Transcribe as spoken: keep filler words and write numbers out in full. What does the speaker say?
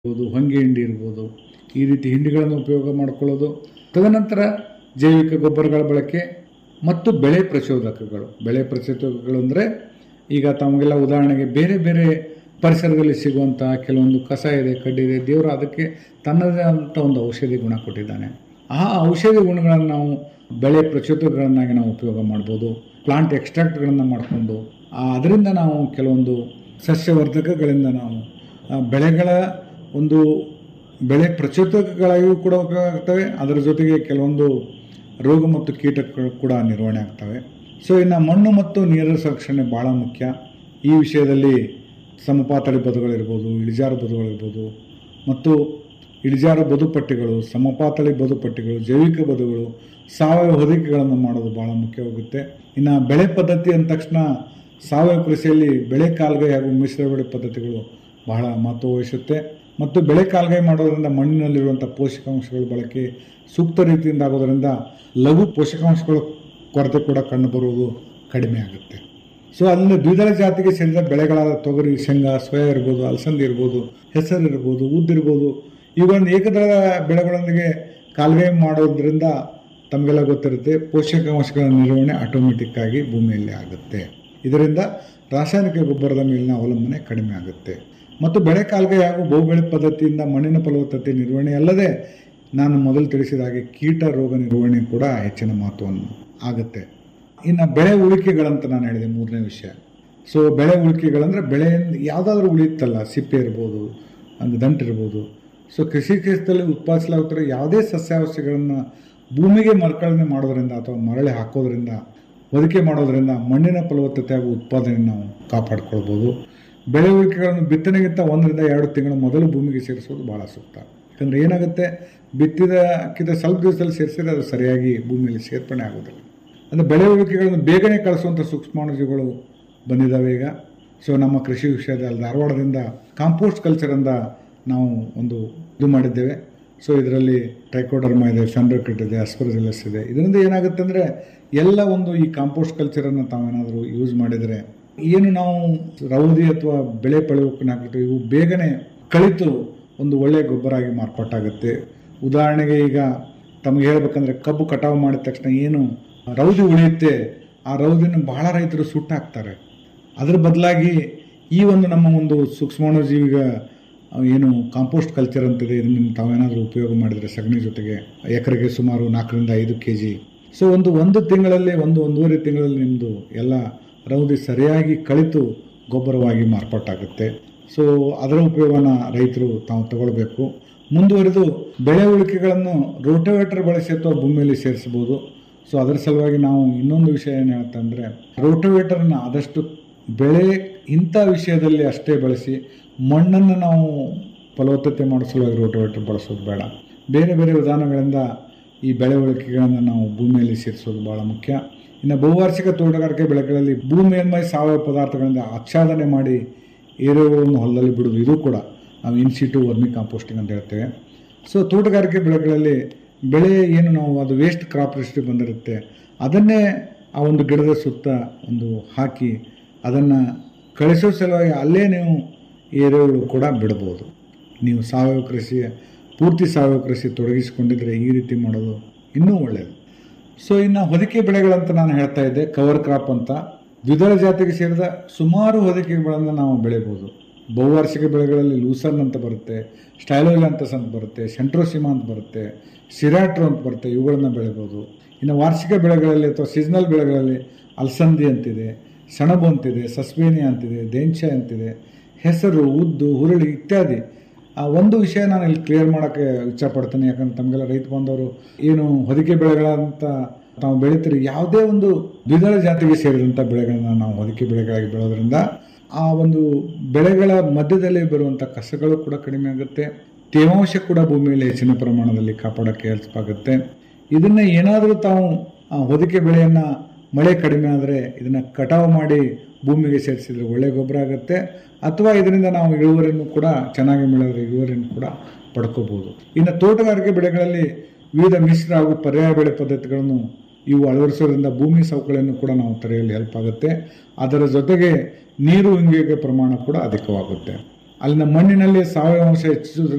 ಇರ್ಬೋದು, ಹೊಂಗೆ ಹಿಂಡಿ ಇರ್ಬೋದು, ಈ ರೀತಿ ಹಿಂಡಿಗಳನ್ನು ಉಪಯೋಗ ಮಾಡಿಕೊಳ್ಳೋದು. ತದನಂತರ ಜೈವಿಕ ಗೊಬ್ಬರಗಳ ಬಳಕೆ ಮತ್ತು ಬೆಳೆ ಪ್ರಚೋದಕಗಳು. ಬೆಳೆ ಪ್ರಚೋದಕಗಳು ಅಂದರೆ ಈಗ ತಮಗೆಲ್ಲ ಉದಾಹರಣೆಗೆ ಬೇರೆ ಬೇರೆ ಪರಿಸರದಲ್ಲಿ ಸಿಗುವಂಥ ಕೆಲವೊಂದು ಕಸ ಇದೆ, ಕಡ್ಡಿದೆ, ದೇವರು ಅದಕ್ಕೆ ತನ್ನದೇ ಆದಂಥ ಒಂದು ಔಷಧಿ ಗುಣ ಕೊಟ್ಟಿದ್ದಾನೆ. ಆ ಔಷಧಿ ಗುಣಗಳನ್ನು ನಾವು ಬೆಳೆ ಪ್ರಚೋದಕಗಳನ್ನಾಗಿ ನಾವು ಉಪಯೋಗ ಮಾಡ್ಬೋದು. ಪ್ಲಾಂಟ್ ಎಕ್ಸ್ಟ್ರಾಕ್ಟ್ಗಳನ್ನು ಮಾಡಿಕೊಂಡು ಅದರಿಂದ ನಾವು ಕೆಲವೊಂದು ಸಸ್ಯವರ್ಧಕಗಳಿಂದ ನಾವು ಬೆಳೆಗಳ ಒಂದು ಬೆಳೆ ಪ್ರಚೋದಕಗಳಾಗಿಯೂ ಕೂಡ ಉಪಯೋಗ ಆಗ್ತವೆ. ಅದರ ಜೊತೆಗೆ ಕೆಲವೊಂದು ರೋಗ ಮತ್ತು ಕೀಟಗಳು ಕೂಡ ನಿರ್ವಹಣೆ ಆಗ್ತವೆ. ಸೊ ಇನ್ನು ಮಣ್ಣು ಮತ್ತು ನೀರಿನ ಸಂರಕ್ಷಣೆ ಭಾಳ ಮುಖ್ಯ. ಈ ವಿಷಯದಲ್ಲಿ ಸಮಪಾತಳಿ ಬದುಗಳಿರ್ಬೋದು, ಇಳಿಜಾರು ಬದುಗಳಿರ್ಬೋದು ಮತ್ತು ಇಳಿಜಾರು ಬದುಪಟ್ಟಿಗಳು, ಸಮಪಾತಳಿ ಬದುಪಟ್ಟಿಗಳು, ಜೈವಿಕ ಬದುಗಳು, ಸಾವಯವ ಹೊದಿಕೆಗಳನ್ನು ಮಾಡೋದು ಭಾಳ ಮುಖ್ಯವಾಗುತ್ತೆ. ಇನ್ನು ಬೆಳೆ ಪದ್ಧತಿ ಅಂದ ತಕ್ಷಣ ಸಾವಯವ ಕೃಷಿಯಲ್ಲಿ ಬೆಳೆ ಕಾಲ್ಗೈ ಹಾಗೂ ಮಿಶ್ರ ಬೆಳೆ ಪದ್ಧತಿಗಳು ಬಹಳ ಮಹತ್ವ ವಹಿಸುತ್ತೆ. ಮತ್ತು ಬೆಳೆ ಕಾಲ್ಗೈ ಮಾಡೋದ್ರಿಂದ ಮಣ್ಣಿನಲ್ಲಿರುವಂಥ ಪೋಷಕಾಂಶಗಳ ಬಳಕೆ ಸೂಕ್ತ ರೀತಿಯಿಂದ ಆಗೋದರಿಂದ ಲಘು ಪೋಷಕಾಂಶಗಳ ಕೊರತೆ ಕೂಡ ಕಂಡುಬರುವುದು ಕಡಿಮೆ ಆಗುತ್ತೆ. ಸೊ ಅಲ್ಲಿಂದ ದ್ವಿದಳ ಜಾತಿಗೆ ಸೇರಿದ ಬೆಳೆಗಳಾದ ತೊಗರಿ, ಶೇಂಗಾ, ಸೋಯಾ ಇರ್ಬೋದು, ಅಲಸಂದಿ ಇರ್ಬೋದು, ಹೆಸರು ಇರ್ಬೋದು, ಉದ್ದಿರ್ಬೋದು, ಇವುಗಳನ್ನು ಏಕದಳ ಬೆಳೆಗಳೊಂದಿಗೆ ಕಾಲ್ಗೈ ಮಾಡೋದ್ರಿಂದ ತಮಗೆಲ್ಲ ಗೊತ್ತಿರುತ್ತೆ ಪೋಷಕಾಂಶಗಳ ನಿರ್ವಹಣೆ ಆಟೋಮೆಟಿಕ್ ಆಗಿ ಭೂಮಿಯಲ್ಲಿ ಆಗುತ್ತೆ. ಇದರಿಂದ ರಾಸಾಯನಿಕ ಗೊಬ್ಬರದ ಮೇಲಿನ ಅವಲಂಬನೆ ಕಡಿಮೆ ಆಗುತ್ತೆ. ಮತ್ತು ಬೆಳೆ ಕಾಲ್ಗೈ ಹಾಗೂ ಬಹುಬೆಳೆ ಪದ್ಧತಿಯಿಂದ ಮಣ್ಣಿನ ಫಲವತ್ತತೆ ನಿರ್ವಹಣೆ ಅಲ್ಲದೆ ನಾನು ಮೊದಲು ತಿಳಿಸಿದ ಹಾಗೆ ಕೀಟ ರೋಗ ನಿರ್ವಹಣೆ ಕೂಡ ಹೆಚ್ಚಿನ ಮಹತ್ವವನ್ನು ಆಗುತ್ತೆ. ಇನ್ನು ಬೆಳೆ ಉಳಿಕೆಗಳಂತ ನಾನು ಹೇಳಿದೆ ಮೂರನೇ ವಿಷಯ. ಸೊ ಬೆಳೆ ಉಳಿಕೆಗಳಂದರೆ ಬೆಳೆಯಿಂದ ಯಾವುದಾದ್ರೂ ಉಳಿಯುತ್ತಲ್ಲ, ಸಿಪ್ಪೆ ಇರ್ಬೋದು, ಒಂದು ದಂಟು ಇರ್ಬೋದು. ಸೊ ಕೃಷಿ ಕ್ಷೇತ್ರದಲ್ಲಿ ಉತ್ಪಾದಿಸಲಾಗುತ್ತಿರೋ ಯಾವುದೇ ಸಸ್ಯಾವಸ್ಥೆಗಳನ್ನು ಭೂಮಿಗೆ ಮರುಕಳನೆ ಮಾಡೋದರಿಂದ ಅಥವಾ ಮರಳಿ ಹಾಕೋದ್ರಿಂದ, ಹೊದಿಕೆ ಮಾಡೋದರಿಂದ ಮಣ್ಣಿನ ಫಲವತ್ತತೆ ಹಾಗೂ ಉತ್ಪಾದನೆಯನ್ನು ನಾವು ಕಾಪಾಡಿಕೊಳ್ಬೋದು. ಬೆಳೆ ಉಳಿಕೆಗಳನ್ನು ಬಿತ್ತನೆಗಿಂತ ಒಂದರಿಂದ ಎರಡು ತಿಂಗಳ ಮೊದಲು ಭೂಮಿಗೆ ಸೇರಿಸೋದು ಭಾಳ ಸೂಕ್ತ. ಯಾಕಂದರೆ ಏನಾಗುತ್ತೆ, ಬಿತ್ತಿದಕ್ಕಿಂತ ಸ್ವಲ್ಪ ದಿವಸದಲ್ಲಿ ಸೇರಿಸಿದ್ರೆ ಅದು ಸರಿಯಾಗಿ ಭೂಮಿಯಲ್ಲಿ ಸೇರ್ಪಡೆ ಆಗೋದಿಲ್ಲ. ಅಂದರೆ ಬೆಳೆ ಉಳಿಕೆಗಳನ್ನು ಬೇಗನೆ ಕಳಿಸುವಂಥ ಸೂಕ್ಷ್ಮಾಣುಜೀವಿಗಳು ಬಂದಿದ್ದಾವೆ ಈಗ. ಸೊ ನಮ್ಮ ಕೃಷಿ ವಿಷಯದ ಧಾರವಾಡದಿಂದ ಕಾಂಪೋಸ್ಟ್ ಕಲ್ಚರಿಂದ ನಾವು ಒಂದು ಇದು ಮಾಡಿದ್ದೇವೆ. ಸೊ ಇದರಲ್ಲಿ ಟ್ರೈಕೋಡರ್ಮಾ ಇದೆ, ಫೆನ್ರಿಕ್ರಿಟ್ ಇದೆ, ಆಸ್ಪರ್ಜಿಲ್ಲಸ್ ಇದೆ. ಇದರಿಂದ ಏನಾಗುತ್ತೆ ಅಂದರೆ ಎಲ್ಲ ಒಂದು ಈ ಕಾಂಪೋಸ್ಟ್ ಕಲ್ಚರನ್ನು ತಾವೇನಾದರೂ ಯೂಸ್ ಮಾಡಿದರೆ ಏನು ನಾವು ರೌದಿ ಅಥವಾ ಬೆಳೆ ಪಳೆಯೋಕ್ಕನ್ನು ಹಾಕಿರ್ತೀವಿ, ಇವು ಬೇಗನೆ ಕಳಿತು ಒಂದು ಒಳ್ಳೆಯ ಗೊಬ್ಬರ ಆಗಿ ಮಾರ್ಪಾಟಾಗುತ್ತೆ. ಉದಾಹರಣೆಗೆ ಈಗ ತಮಗೆ ಹೇಳ್ಬೇಕಂದ್ರೆ ಕಬ್ಬು ಕಟಾವು ಮಾಡಿದ ತಕ್ಷಣ ಏನು ರೌದಿ ಉಳಿಯುತ್ತೆ, ಆ ರೌದಿನ ಬಹಳ ರೈತರು ಸುಟ್ಟು ಹಾಕ್ತಾರೆ. ಅದರ ಬದಲಾಗಿ ಈ ಒಂದು ನಮ್ಮ ಒಂದು ಸೂಕ್ಷ್ಮಾಣುಜೀವಿಗ ಏನು ಕಾಂಪೋಸ್ಟ್ ಕಲ್ಚರ್ ಅಂತಿದೆ, ಇದನ್ನು ತಾವೇನಾದರೂ ಉಪಯೋಗ ಮಾಡಿದರೆ ಸಗಣಿ ಜೊತೆಗೆ ಎಕರೆಗೆ ಸುಮಾರು ನಾಲ್ಕರಿಂದ ಐದು ಕೆ ಜಿ. ಸೊ ಒಂದು ಒಂದು ತಿಂಗಳಲ್ಲಿ ಒಂದು ಒಂದೂವರೆ ತಿಂಗಳಲ್ಲಿ ನಿಮ್ಮದು ಎಲ್ಲ ರೌದಿ ಸರಿಯಾಗಿ ಕಳಿತು ಗೊಬ್ಬರವಾಗಿ ಮಾರ್ಪಾಟಾಗುತ್ತೆ. ಸೊ ಅದರ ಉಪಯೋಗನ ರೈತರು ತಾವು ತಗೊಳ್ಬೇಕು. ಮುಂದುವರೆದು ಬೆಳೆ ಉಳಿಕೆಗಳನ್ನು ರೋಟೋವೇಟರ್ ಬಳಸಿ ಅಥವಾ ಭೂಮಿಯಲ್ಲಿ ಸೇರಿಸಬಹುದು. ಸೊ ಅದರ ಸಲುವಾಗಿ ನಾವು ಇನ್ನೊಂದು ವಿಷಯ ಏನು ಹೇಳ್ತಂದರೆ, ರೋಟೋವೇಟರ್ನ ಆದಷ್ಟು ಬೆಳೆ ಇಂಥ ವಿಷಯದಲ್ಲಿ ಅಷ್ಟೇ ಬಳಸಿ, ಮಣ್ಣನ್ನು ನಾವು ಫಲವತ್ತತೆ ಮಾಡೋ ಸಲುವಾಗಿ ರೋಟೋವೇಟರ್ ಬಳಸೋದು ಬೇಡ. ಬೇರೆ ಬೇರೆ ವಿಧಾನಗಳಿಂದ ಈ ಬೆಳೆ ಉಳಿಕೆಗಳನ್ನು ನಾವು ಭೂಮಿಯಲ್ಲಿ ಸೇರಿಸೋದು ಭಾಳ ಮುಖ್ಯ. ಇನ್ನು ಬಹುವಾರ್ಷಿಕ ತೋಟಗಾರಿಕೆ ಬೆಳೆಗಳಲ್ಲಿ ಭೂಮಿ ಮೇಲ್ಮೈ ಸಾವಯವ ಪದಾರ್ಥಗಳಿಂದ ಆಚ್ಛಾದನೆ ಮಾಡಿ ಏರುಗಳನ್ನು ಹೊಲದಲ್ಲಿ ಬಿಡೋದು, ಇದು ಕೂಡ ನಾವು ಇನ್ಸಿಟು ವರ್ಮಿ ಕಾಂಪೋಸ್ಟಿಂಗ್ ಅಂತ ಹೇಳ್ತೇವೆ. ಸೊ ತೋಟಗಾರಿಕೆ ಬೆಳೆಗಳಲ್ಲಿ ಬೆಳೆ ಏನು ನಾವು ಅದು ವೇಸ್ಟ್ ಕ್ರಾಪ್ ರಿಸ್ಟ್ರಿ ಬಂದಿರುತ್ತೆ, ಅದನ್ನೇ ಆ ಒಂದು ಗಿಡದ ಸುತ್ತ ಒಂದು ಹಾಕಿ ಅದನ್ನು ಕಳಿಸೋ ಸಲುವಾಗಿ ಅಲ್ಲೇ ನೀವು ಏರುಗಳು ಕೂಡ ಬಿಡ್ಬೋದು. ನೀವು ಸಾವಯವ ಕೃಷಿ ಪೂರ್ತಿ ಸಾವಯವ ಕೃಷಿ ತೊಡಗಿಸಿಕೊಂಡಿದ್ದರೆ ಈ ರೀತಿ ಮಾಡೋದು ಇನ್ನೂ ಒಳ್ಳೆಯದು. ಸೊ ಇನ್ನು ಹೊದಿಕೆ ಬೆಳೆಗಳಂತ ನಾನು ಹೇಳ್ತಾ ಇದ್ದೆ, ಕವರ್ ಕ್ರಾಪ್ ಅಂತ ದ್ವಿದಳ ಜಾತಿಗೆ ಸೇರಿದ ಸುಮಾರು ಹೊದಿಕೆಗಳನ್ನು ನಾವು ಬೆಳಿಬೋದು. ಬಹುವಾರ್ಷಿಕ ಬೆಳೆಗಳಲ್ಲಿ ಲೂಸರ್ನ್ ಅಂತ ಬರುತ್ತೆ, ಸ್ಟೈಲೋಲ್ಯಾಂಥಸ್ ಅಂತ ಬರುತ್ತೆ, ಸೆಂಟ್ರೋಸಿಮಾ ಅಂತ ಬರುತ್ತೆ, ಸಿರಾಟ್ರೋ ಅಂತ ಬರುತ್ತೆ, ಇವುಗಳನ್ನು ಬೆಳಿಬೋದು. ಇನ್ನು ವಾರ್ಷಿಕ ಬೆಳೆಗಳಲ್ಲಿ ಅಥವಾ ಸೀಸನಲ್ ಬೆಳೆಗಳಲ್ಲಿ ಅಲಸಂದಿ ಅಂತಿದೆ, ಸೆಣಬು ಅಂತಿದೆ, ಸಸ್ಬೇನಿಯಾ ಅಂತಿದೆ, ದೇಂಚ ಅಂತಿದೆ, ಹೆಸರು, ಉದ್ದು, ಹುರುಳಿ ಇತ್ಯಾದಿ. ಆ ಒಂದು ವಿಷಯ ನಾನು ಇಲ್ಲಿ ಕ್ಲಿಯರ್ ಮಾಡೋಕ್ಕೆ ಇಚ್ಛಪಡ್ತೀನಿ. ಯಾಕಂದ್ರೆ ತಮಗೆಲ್ಲ ರೈತ ಬಂದವರು ಏನು ಹೊದಿಕೆ ಬೆಳೆಗಳಂತ ತಾವು ಬೆಳೀತೀರಿ, ಯಾವುದೇ ಒಂದು ದ್ವಿದಳ ಜಾತಿಗೆ ಸೇರಿದಂಥ ಬೆಳೆಗಳನ್ನ ನಾವು ಹೊದಿಕೆ ಬೆಳೆಗಳಾಗಿ ಬೆಳೋದ್ರಿಂದ ಆ ಒಂದು ಬೆಳೆಗಳ ಮಧ್ಯದಲ್ಲಿ ಬರುವಂಥ ಕಸಗಳು ಕೂಡ ಕಡಿಮೆ ಆಗುತ್ತೆ, ತೇವಾಂಶ ಕೂಡ ಭೂಮಿಯಲ್ಲಿ ಹೆಚ್ಚಿನ ಪ್ರಮಾಣದಲ್ಲಿ ಕಾಪಾಡೋಕ್ಕೆ ಹೆಲ್ಪ್ ಆಗುತ್ತೆ. ಇದನ್ನು ಏನಾದರೂ ತಾವು ಹೊದಿಕೆ ಬೆಳೆಯನ್ನು ಮಳೆ ಕಡಿಮೆ ಆದರೆ ಇದನ್ನು ಕಟಾವು ಮಾಡಿ ಭೂಮಿಗೆ ಸೇರಿಸಿದರೆ ಒಳ್ಳೆ ಗೊಬ್ಬರ ಆಗುತ್ತೆ. ಅಥವಾ ಇದರಿಂದ ನಾವು ಇಳುವರಿಯನ್ನು ಕೂಡ ಚೆನ್ನಾಗಿ ಬೆಳೆದರೆ ಇಳುವರಿಯನ್ನು ಕೂಡ ಪಡ್ಕೋಬೋದು. ಇನ್ನು ತೋಟಗಾರಿಕೆ ಬೆಳೆಗಳಲ್ಲಿ ವಿವಿಧ ಮಿಶ್ರ ಹಾಗೂ ಪರ್ಯಾಯ ಬೆಳೆ ಪದ್ಧತಿಗಳನ್ನು ಇವು ಅಳವಡಿಸೋದ್ರಿಂದ ಭೂಮಿ ಸವಕಳಿಯನ್ನು ಕೂಡ ನಾವು ತಡೆಯಲು ಹೆಲ್ಪ್ ಆಗುತ್ತೆ. ಅದರ ಜೊತೆಗೆ ನೀರು ಇಂಗುವಿಕೆ ಪ್ರಮಾಣ ಕೂಡ ಅಧಿಕವಾಗುತ್ತೆ. ಅಲ್ಲಿನ ಮಣ್ಣಿನಲ್ಲಿ ಸಾವಯವ ಅಂಶ ಹೆಚ್ಚಿಸೋದ್ರಿಂದ